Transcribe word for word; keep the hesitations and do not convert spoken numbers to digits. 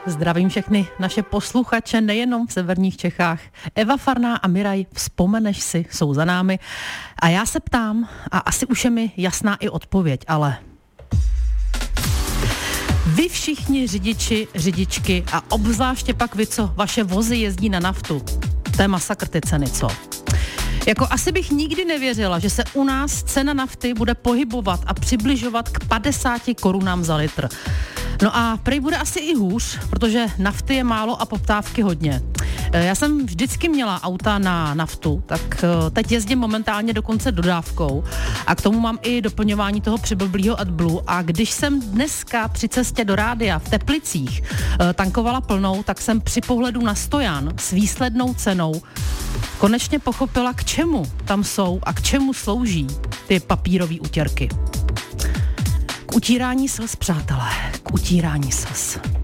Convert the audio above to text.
Zdravím všechny naše posluchače, nejenom v severních Čechách. Eva Farná a Miraj, vzpomeneš si, jsou za námi. A já se ptám, a asi už je mi jasná i odpověď, ale... Vy všichni řidiči, řidičky a obzvláště pak vy, co vaše vozy jezdí na naftu. To je masakr ty ceny, co? Jako asi bych nikdy nevěřila, že se u nás cena nafty bude pohybovat a přibližovat k padesáti korunám za litr. No a prej bude asi i hůř, protože nafty je málo a poptávky hodně. Já jsem vždycky měla auta na naftu, tak teď jezdím momentálně dokonce dodávkou a k tomu mám i doplňování toho přiblblýho AdBlue a když jsem dneska při cestě do rádia v Teplicích tankovala plnou, tak jsem při pohledu na stojan s výslednou cenou konečně pochopila, k čemu tam jsou a k čemu slouží ty papírové utěrky. K utírání slz, přátelé, k utírání slz.